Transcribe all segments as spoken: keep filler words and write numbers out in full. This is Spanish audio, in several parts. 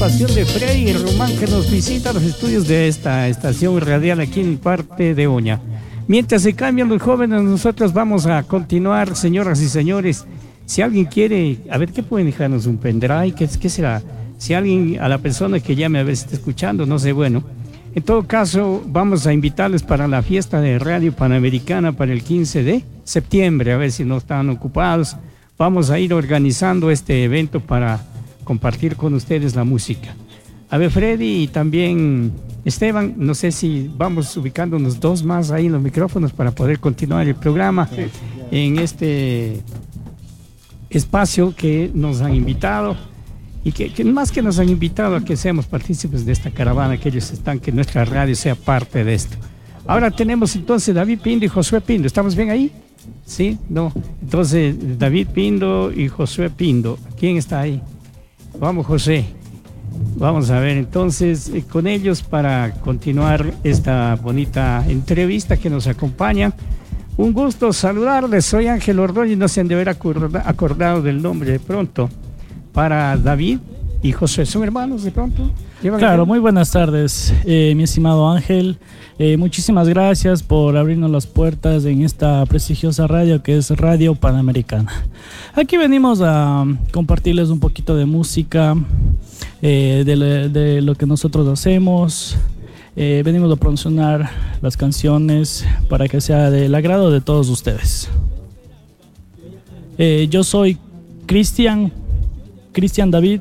participación de Freddy Román, que nos visita los estudios de esta estación radial aquí en parte de Oña. Mientras se cambian los jóvenes, nosotros vamos a continuar, señoras y señores. Si alguien quiere, a ver, ¿qué pueden dejarnos? ¿Un pendrive? ¿Qué, qué será? Si alguien, a la persona que llame a ver si está escuchando, no sé, bueno. En todo caso, vamos a invitarles para la fiesta de Radio Panamericana para el quince de septiembre, a ver si no están ocupados. Vamos a ir organizando este evento para compartir con ustedes la música. A ver, Freddy y también Esteban, no sé si vamos ubicándonos dos más ahí en los micrófonos para poder continuar el programa en este espacio que nos han invitado. Y que, que más que nos han invitado a que seamos partícipes de esta caravana, que ellos están, que nuestra radio sea parte de esto. Ahora tenemos entonces David Pindo y Josué Pindo. ¿Estamos bien ahí? ¿Sí? No. Entonces, David Pindo y Josué Pindo. ¿Quién está ahí? Vamos, José. Vamos a ver entonces eh, con ellos para continuar esta bonita entrevista que nos acompaña. Un gusto saludarles. Soy Ángel Ordóñez. No se han de haber acordado del nombre de pronto. Para David y José, ¿son hermanos de pronto? Claro, muy buenas tardes, eh, mi estimado Ángel. Eh, muchísimas gracias por abrirnos las puertas en esta prestigiosa radio que es Radio Panamericana. Aquí venimos a compartirles un poquito de música, eh, de, le, de lo que nosotros hacemos. Eh, venimos a promocionar las canciones para que sea del agrado de todos ustedes. Eh, yo soy Cristian. Cristian David.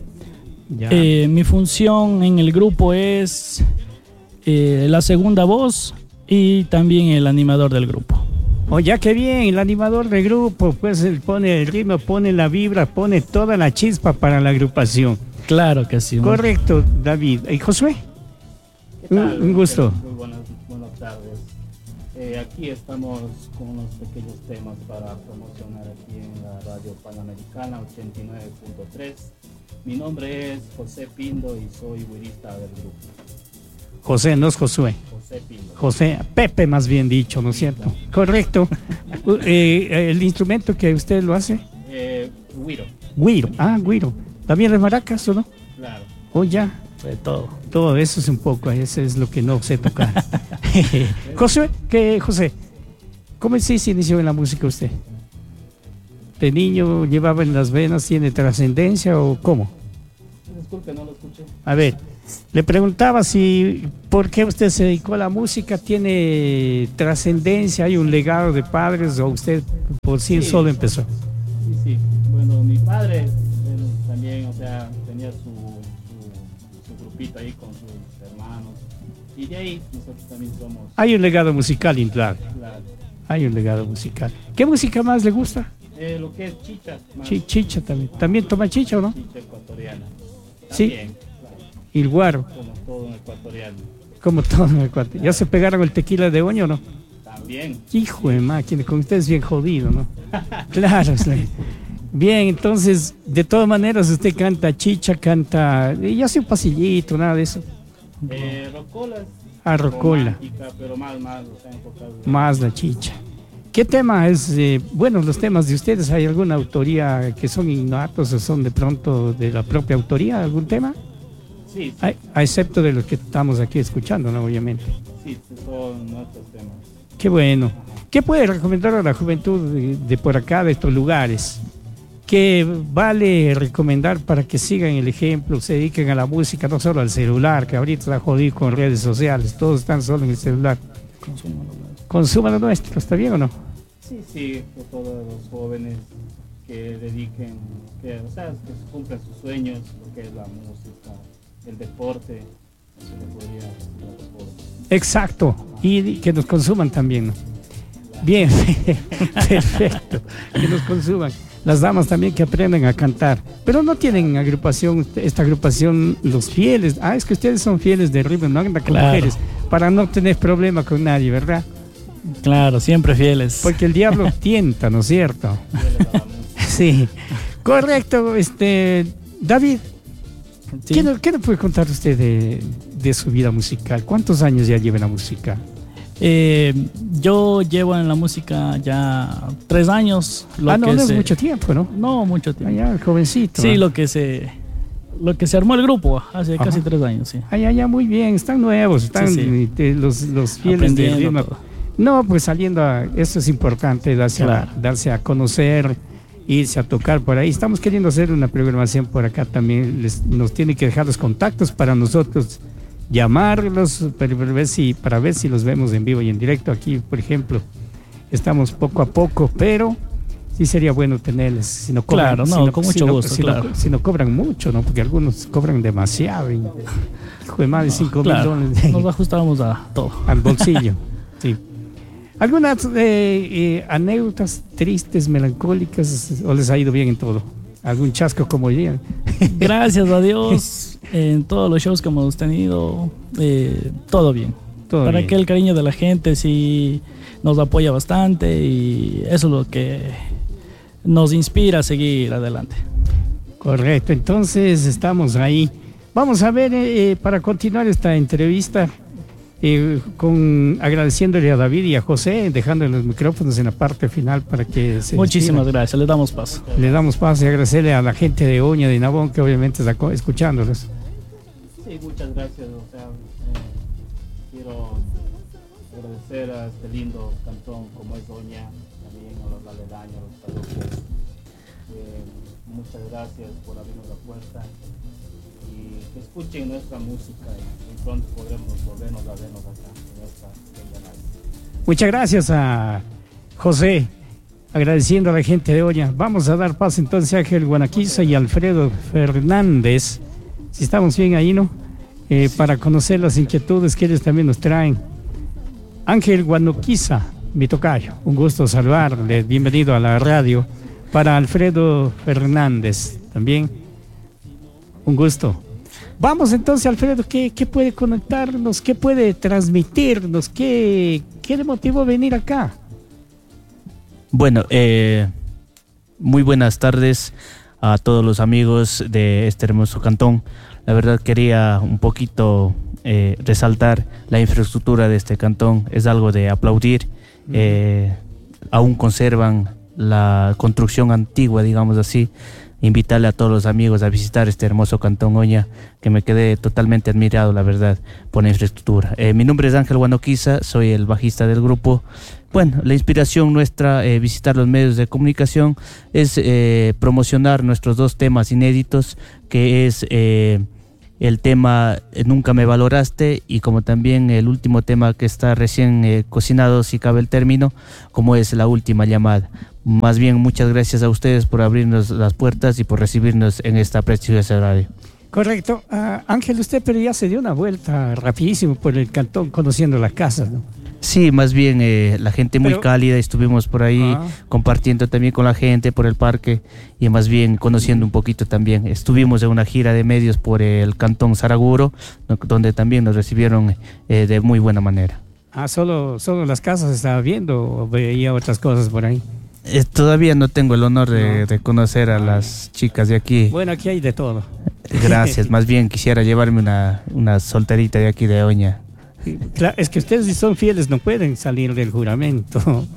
Eh, mi función en el grupo es eh, la segunda voz y también el animador del grupo. Oh, ya que bien, el animador del grupo, pues él pone el ritmo, pone la vibra, pone toda la chispa para la agrupación. Claro que sí. Correcto, David. ¿Y Josué? ¿Qué tal? Un, un gusto. Muy buenas, buenas tardes. Eh, aquí estamos con unos pequeños temas para promocionar aquí en la Radio Panamericana ochenta y nueve punto tres. Mi nombre es José Pindo y soy güirista del grupo. José, no es Josué. José Pindo. José, Pepe más bien dicho, ¿no es cierto? Correcto. eh, ¿El instrumento que usted lo hace? Eh, güiro. Güiro, ah, güiro. ¿También las maracas o no? Claro. Oh, ya. De todo. Todo eso es un poco, eso es lo que no sé tocar. José, ¿qué, José? ¿Cómo sí se inició en la música usted? ¿De niño llevaba en las venas, tiene trascendencia o cómo? Disculpe, no lo escuché. A ver, le preguntaba si, ¿por qué usted se dedicó a la música? ¿Tiene trascendencia? ¿Hay un legado de padres o usted por sí, sí solo empezó? Sí, sí. Bueno, mi padre él también, o sea, tenía su... ahí con sus hermanos y de ahí nosotros también somos. Hay un legado musical indudable. Claro. Hay un legado musical. ¿Qué música más le gusta? Eh, lo que es chicha. Ch chicha también. ¿También toma chicha o no? Chicha ecuatoriana. Sí. También, claro. Y el guaro. Como todo un ecuatoriano. Como todo un ecuatoriano. ¿Ya se pegaron el tequila de Oña o no? También. Hijo de máquina, con ustedes bien jodido, ¿no? Claro. Bien, entonces, de todas maneras, usted canta chicha, canta, y hace un pasillito, nada de eso. Eh, rocolas. Ah, rocola. Pero más, más, o sea, enfocado. Más la chicha. ¿Qué tema es? Eh, bueno, los temas de ustedes, ¿hay alguna autoría que son innatos o son de pronto de la propia autoría, algún tema? Sí. sí. A, a excepto de los que estamos aquí escuchando, ¿no? Obviamente. Sí, son nuestros temas. Qué bueno. ¿Qué puede recomendar a la juventud de, de por acá, de estos lugares? ¿Qué vale recomendar para que sigan el ejemplo, se dediquen a la música, no solo al celular, que ahorita está jodido con redes sociales, todos están solo en el celular? Consuman lo nuestro, ¿está bien o no? Sí, sí, por todos los jóvenes que dediquen, que, o sea, que cumplan sus sueños, lo que es la música, el deporte, se le podría decir deporte. Exacto, y que nos consuman también, ¿no? Bien, perfecto, que nos consuman. Las damas también que aprendan a cantar, pero no tienen agrupación, esta agrupación, los fieles. Ah, es que ustedes son fieles de ritmo, no andan con claro. mujeres, para no tener problema con nadie, ¿verdad? Claro, siempre fieles. Porque el diablo tienta, ¿no es cierto? Sí, correcto. Este, David, sí. ¿qué, no, ¿qué nos puede contar usted de, de su vida musical? ¿Cuántos años ya lleva en la música? Eh, yo llevo en la música ya tres años. Lo ah, no, que no es se... mucho tiempo, ¿no? No, mucho tiempo. Ah, ya, jovencito. Sí, ¿eh? lo que se lo que se armó el grupo hace Ajá. casi tres años, sí. Ah, ya, ya, muy bien, están nuevos, están Sí, sí. eh, los, los fieles de Aprendiendo Ritmo. todo. No, pues saliendo a, eso es importante, darse, Claro. a, darse a conocer, irse a tocar por ahí. Estamos queriendo hacer una programación por acá también, les, nos tiene que dejar los contactos para nosotros llamarlos, para ver si, para ver si los vemos en vivo y en directo. Aquí, por ejemplo, estamos poco a poco, pero sí sería bueno tenerles, si no cobran, Claro, no, si no, con si mucho no- gusto, si no- claro. si no cobran mucho, ¿no? Porque algunos cobran demasiado, y, hijo de más de cinco mil Claro, dólares nos ajustábamos a todo. al bolsillo. Sí. ¿Algunas eh, eh, anécdotas tristes, melancólicas, o les ha ido bien en todo? ¿Algún chasco como dirían? Gracias a Dios, en todos los shows que hemos tenido, eh, todo bien. Todo Para bien. que el cariño de la gente sí nos apoya bastante y eso es lo que nos inspira a seguir adelante. Correcto, entonces estamos ahí. Vamos a ver, eh, eh, para continuar esta entrevista, eh, con agradeciéndole a David y a José, dejando los micrófonos en la parte final para que se Muchísimas despidan. gracias, le damos paso. Le damos paso y agradecerle a la gente de Oña, de Nabón, que obviamente está co- escuchándolos. Sí, muchas gracias. O sea, eh, quiero agradecer a este lindo cantón como es Oña, también a los aledaños, a los parroquias. Eh, muchas gracias por abrirnos la puerta y que escuchen nuestra música y, y pronto podremos volvernos a vernos acá en esta bella radio. Muchas gracias a José, agradeciendo a la gente de Oña. Vamos a dar paso entonces a Ángel Guanaquiza y Alfredo Fernández, si estamos bien ahí, ¿no? Eh, para conocer las inquietudes que ellos también nos traen. Ángel Guanaquiza, mi tocayo, un gusto saludarle, bienvenido a la radio. Para Alfredo Fernández, también un gusto. Vamos entonces, Alfredo, ¿qué, qué puede conectarnos? ¿Qué puede transmitirnos? ¿Qué, qué le motivó a venir acá? Bueno, eh, muy buenas tardes a todos los amigos de este hermoso cantón. La verdad quería un poquito eh, resaltar la infraestructura de este cantón. Es algo de aplaudir. Eh, aún conservan la construcción antigua, digamos así. Invitarle a todos los amigos a visitar este hermoso cantón Oña, que me quedé totalmente admirado, la verdad, por la infraestructura. Eh, mi nombre es Ángel Guanoquiza, soy el bajista del grupo. Bueno, la inspiración nuestra, eh, visitar los medios de comunicación, es eh, promocionar nuestros dos temas inéditos, que es eh, el tema eh, Nunca me valoraste, y como también el último tema que está recién eh, cocinado, si cabe el término, como es La Última Llamada. Más bien, muchas gracias a ustedes por abrirnos las puertas y por recibirnos en esta prestigiosa radio. Correcto. Ah, Ángel, usted pero ya se dio una vuelta rapidísimo por el cantón conociendo las casas, ¿no? Sí, más bien eh, la gente muy Pero- cálida, estuvimos por ahí Ah. compartiendo también con la gente por el parque y más bien conociendo un poquito también. Estuvimos en una gira de medios por el cantón Saraguro, ¿no? Donde también nos recibieron eh, de muy buena manera. Ah, solo, solo las casas estaba viendo o veía otras cosas por ahí. Eh, todavía no tengo el honor de, No. de conocer a las chicas de aquí. Bueno, aquí hay de todo. Gracias, más bien quisiera llevarme una, una solterita de aquí de Oña. Claro, es que ustedes si son fieles no pueden salir del juramento.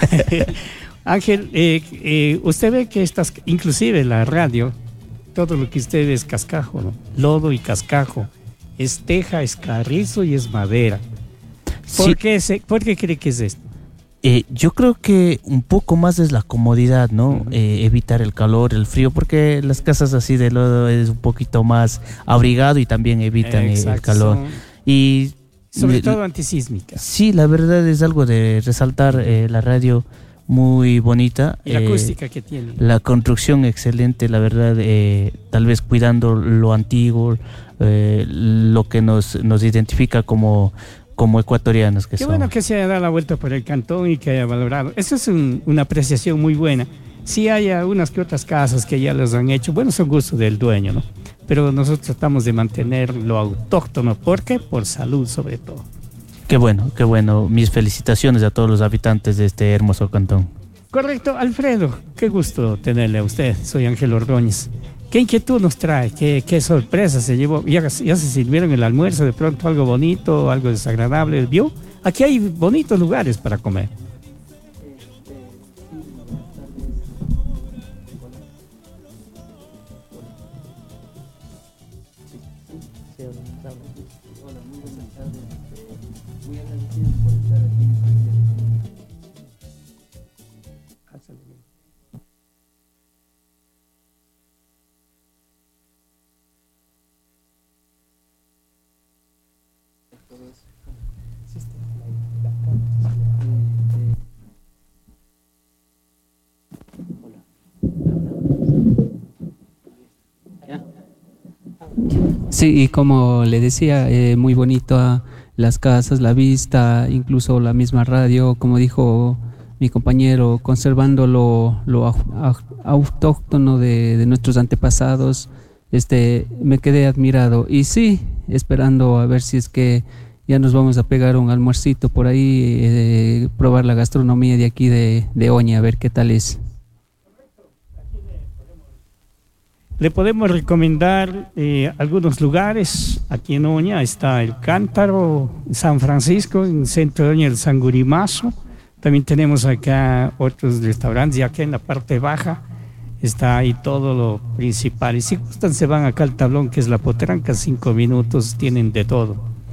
Ángel, eh, eh, usted ve que estas, inclusive la radio, todo lo que usted ve es cascajo, ¿no? Lodo y cascajo. Es teja, es carrizo y es madera. ¿Por, Sí. qué, se, ¿Por qué cree que es esto? Eh, yo creo que un poco más es la comodidad, ¿no? Ujú. Eh, evitar el calor, el frío, porque las casas así de lodo es un poquito más abrigado y también evitan eh, el Exacto, calor. son- Y sobre me- todo antisísmicas. sí, la verdad es algo de resaltar, eh, la radio muy bonita. Y la eh, acústica que tiene. La construcción excelente, la verdad, eh, tal vez cuidando lo antiguo, eh, lo que nos, nos identifica como, como ecuatorianos que Qué somos. bueno que se haya dado la vuelta por el cantón y que haya valorado. Eso es un- una apreciación muy buena. Sí hay unas que otras casas que ya los han hecho. Bueno, son gustos del dueño, ¿no? Pero nosotros tratamos de mantener lo autóctono. ¿Por qué? Por salud, sobre todo. Qué bueno, qué bueno. Mis felicitaciones a todos los habitantes de este hermoso cantón. Correcto, Alfredo. Qué gusto tenerle a usted. Soy Ángel Ordóñez. ¿Qué inquietud nos trae? ¿Qué, qué sorpresa se llevó? ¿Ya, ya se sirvieron el almuerzo? ¿De pronto algo bonito, algo desagradable? ¿Vio? Aquí hay bonitos lugares para comer. Hola, muy buenas tardes. Este, muy agradecidos por estar aquí en este Sí, y como le decía, eh, muy bonito a las casas, la vista, incluso la misma radio, como dijo mi compañero, conservando lo, lo au- au- autóctono de, de nuestros antepasados. Este, me quedé admirado y sí, esperando a ver si es que ya nos vamos a pegar un almuercito por ahí, eh, probar la gastronomía de aquí de, de Oña, a ver qué tal es. Le podemos recomendar eh, algunos lugares. Aquí en Oña está el Cántaro, San Francisco, en el centro de Oña, el Sangurimazo. También tenemos acá otros restaurantes y acá en la parte baja está ahí todo lo principal. Y si gustan se van acá al tablón que es La Potranca, cinco minutos, tienen de todo.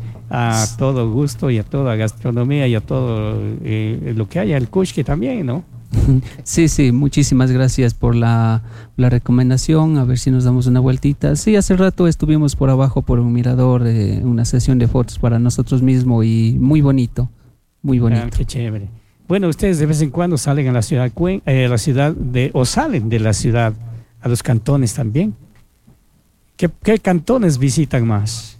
A todo gusto y a toda gastronomía y a todo eh, lo que haya, el kushki también, ¿no? Sí, sí, muchísimas gracias por la, la recomendación, a ver si nos damos una vueltita. Sí, hace rato estuvimos por abajo por un mirador, eh, una sesión de fotos para nosotros mismos y muy bonito, muy bonito. Ah, qué chévere. Bueno, ustedes de vez en cuando salen a la ciudad, Cuen- eh, la ciudad de, o salen de la ciudad a los cantones también. ¿Qué, qué cantones visitan más?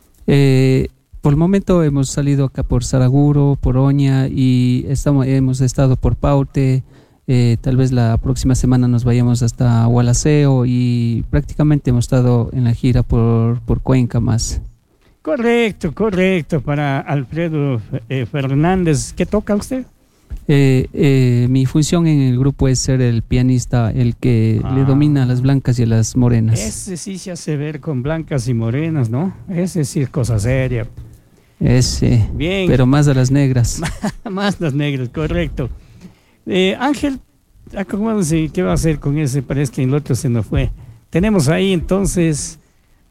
Eh, por el momento hemos salido acá por Saraguro, por Oña y estamos, hemos estado por Paute. Eh, tal vez la próxima semana nos vayamos hasta Gualaceo y prácticamente hemos estado en la gira por, por Cuenca más. Correcto, correcto. Para Alfredo eh, Fernández, ¿qué toca usted? Eh, eh, mi función en el grupo es ser el pianista, el que Ah. le domina a las blancas y a las morenas. Ese sí se hace ver con blancas y morenas, ¿no? Ese sí es cosa seria. Ese, Bien. pero más a las negras. Más las negras, correcto. Eh, Ángel, acomódese, ¿qué va a hacer con ese? Parece que el otro se nos fue. Tenemos ahí entonces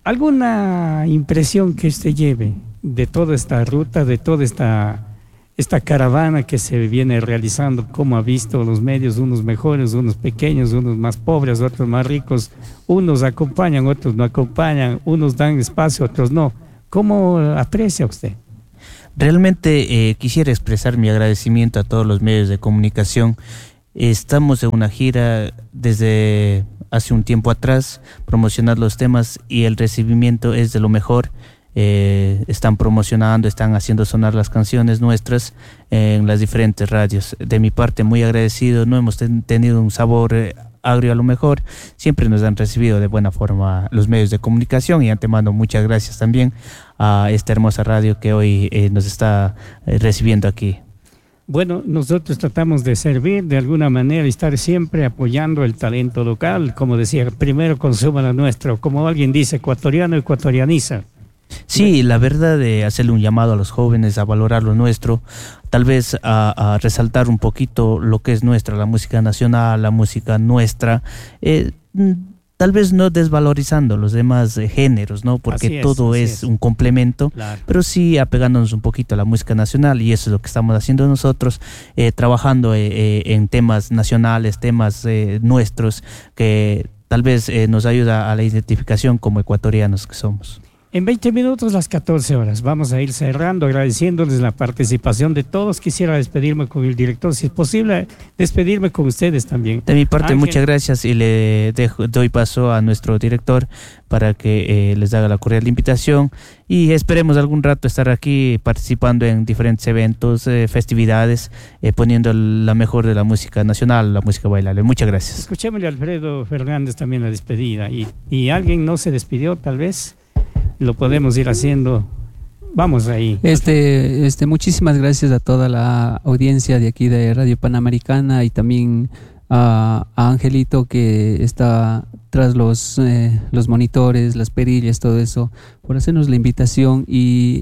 alguna impresión que usted lleve de toda esta ruta, de toda esta, esta caravana que se viene realizando, cómo ha visto los medios, unos mejores, unos pequeños, unos más pobres, otros más ricos, unos acompañan, otros no acompañan, unos dan espacio, otros no. ¿Cómo aprecia usted? Realmente eh, quisiera expresar mi agradecimiento a todos los medios de comunicación. Estamos en una gira desde hace un tiempo atrás, promocionar los temas y el recibimiento es de lo mejor. Eh, están promocionando, están haciendo sonar las canciones nuestras en las diferentes radios. De mi parte, muy agradecido. No hemos ten- tenido un sabor eh, agrio a lo mejor. Siempre nos han recibido de buena forma los medios de comunicación y antemano muchas gracias también a esta hermosa radio que hoy eh, nos está eh, recibiendo aquí. Bueno, nosotros tratamos de servir de alguna manera y estar siempre apoyando el talento local. Como decía, primero consuman lo nuestro. Como alguien dice, ecuatoriano, ecuatorianiza. Sí, la verdad de hacerle un llamado a los jóvenes a valorar lo nuestro, tal vez a, a resaltar un poquito lo que es nuestra, la música nacional, la música nuestra, eh, mm, tal vez no desvalorizando los demás eh, géneros, ¿no? Porque Así es, todo así es, es. un complemento, Claro. pero sí apegándonos un poquito a la música nacional y eso es lo que estamos haciendo nosotros, eh, trabajando eh, eh, en temas nacionales, temas eh, nuestros que tal vez eh, nos ayuda a la identificación como ecuatorianos que somos. En veinte minutos, las catorce horas. Vamos a ir cerrando, agradeciéndoles la participación de todos. Quisiera despedirme con el director, si es posible, despedirme con ustedes también. De mi parte, Ángel. muchas gracias y le dejo, doy paso a nuestro director para que eh, les haga la cordial invitación y esperemos algún rato estar aquí participando en diferentes eventos, eh, festividades, eh, poniendo la mejor de la música nacional, la música bailable. Muchas gracias. Escuchémosle a Alfredo Fernández también la despedida. Y, y alguien no se despidió, tal vez. Lo podemos ir haciendo. Vamos ahí. Este, este, muchísimas gracias a toda la audiencia de aquí de Radio Panamericana y también a, a Angelito que está tras los, eh, los monitores, las perillas, todo eso, por hacernos la invitación y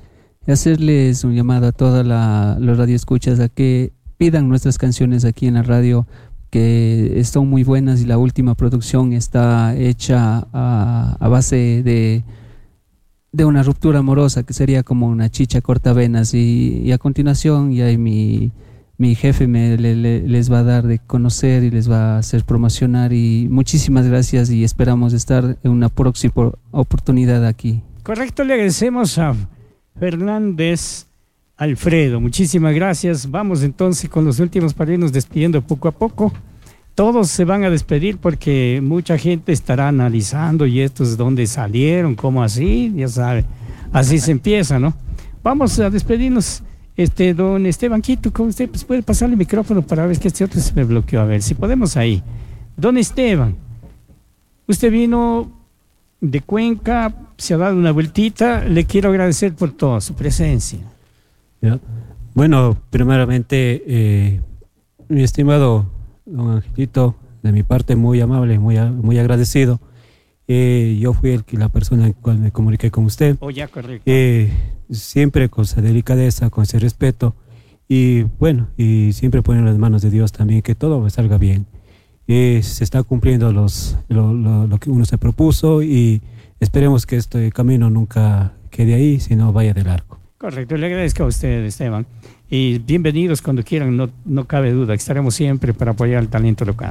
hacerles un llamado a todas la, los radioescuchas a que pidan nuestras canciones aquí en la radio, que son muy buenas y la última producción está hecha a, a base de de una ruptura amorosa, que sería como una chicha cortavenas, y, y a continuación ya mi, mi jefe me, le, le, les va a dar de conocer y les va a hacer promocionar, y muchísimas gracias y esperamos estar en una próxima oportunidad aquí. Correcto, le agradecemos a Fernández Alfredo, muchísimas gracias. Vamos entonces con los últimos para irnos despidiendo poco a poco. Todos se van a despedir porque mucha gente estará analizando y estos de dónde salieron, cómo así, ya sabe, así se empieza, ¿no? Vamos a despedirnos. Este, don Esteban Quito, ¿cómo usted pues puede pasarle el micrófono para ver que este otro se me bloqueó? A ver, si podemos ahí. Don Esteban, usted vino de Cuenca, se ha dado una vueltita, le quiero agradecer por toda su presencia. ¿Ya? Bueno, primeramente, eh, mi estimado don Angelito, de mi parte muy amable, muy, muy agradecido. Eh, yo fui el, la persona en la cual me comuniqué con usted. Oh, ya, correcto. Eh, siempre con esa delicadeza, con ese respeto, y bueno, y siempre poner en las manos de Dios también que todo salga bien. Eh, se está cumpliendo los, lo, lo, lo que uno se propuso, y esperemos que este camino nunca quede ahí, sino vaya de largo. Correcto, le agradezco a usted, Esteban, y bienvenidos cuando quieran, no, no cabe duda, estaremos siempre para apoyar el talento local.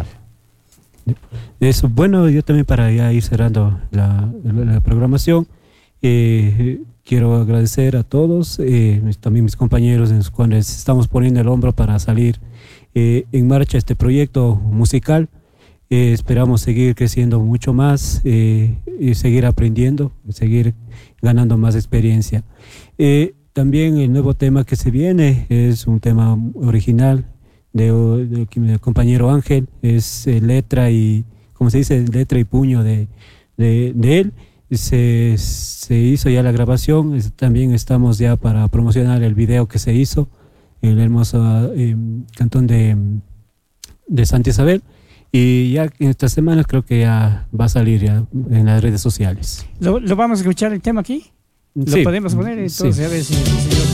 Eso, bueno, yo también para ya ir cerrando la, la, la programación, eh, quiero agradecer a todos, eh, también mis compañeros en los cuales estamos poniendo el hombro para salir eh, en marcha este proyecto musical. Eh, esperamos seguir creciendo mucho más, eh, y seguir aprendiendo, seguir ganando más experiencia. Eh, también el nuevo tema que se viene es un tema original de, de, de mi compañero Ángel, es eh, letra y, como se dice, letra y puño de, de, de él. Se, se hizo ya la grabación, es, también estamos ya para promocionar el video que se hizo en el hermoso eh, cantón de, de Santa Isabel. Y ya en estas semanas creo que ya va a salir ya en las redes sociales. ¿Lo, lo vamos a escuchar el tema aquí? ¿Lo sí, podemos poner? Entonces, sí. A ver si... si